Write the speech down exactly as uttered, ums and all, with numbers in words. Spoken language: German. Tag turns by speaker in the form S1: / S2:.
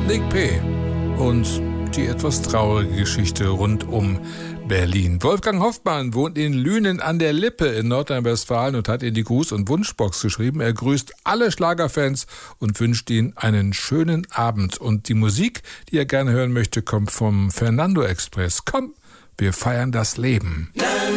S1: Nick P. und die etwas traurige Geschichte rund um Berlin. Wolfgang Hoffmann wohnt in Lünen an der Lippe in Nordrhein-Westfalen und hat in die Gruß- und Wunschbox geschrieben. Er grüßt alle Schlagerfans und wünscht ihnen einen schönen Abend. Und die Musik, die er gerne hören möchte, kommt vom Fernando Express. Komm, wir feiern das Leben.